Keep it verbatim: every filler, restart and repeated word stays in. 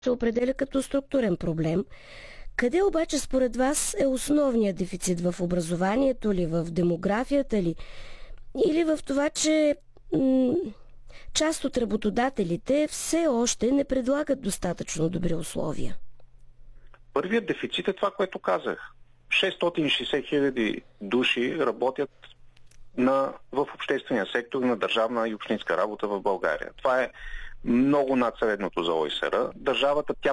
се определя като структурен проблем. Къде обаче според вас е основният дефицит? В образованието ли, в демографията ли? Или в това, че м- част от работодателите все още не предлагат достатъчно добри условия? Първият дефицит е това, което казах. шестстотин и шейсет хиляди души работят на, в обществения сектор на държавна и общинска работа в България. Това е много над средното за О И С Р. Държавата, тя